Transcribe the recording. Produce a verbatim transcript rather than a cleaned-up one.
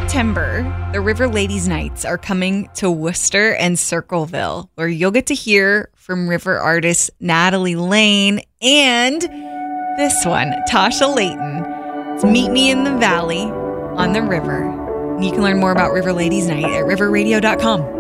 September, the River Ladies Nights are coming to Worcester and Circleville, where you'll get to hear from river artists Natalie Lane and this one, Tasha Layton. It's Meet Me in the Valley on the River. You can learn more about River Ladies Night at river radio dot com.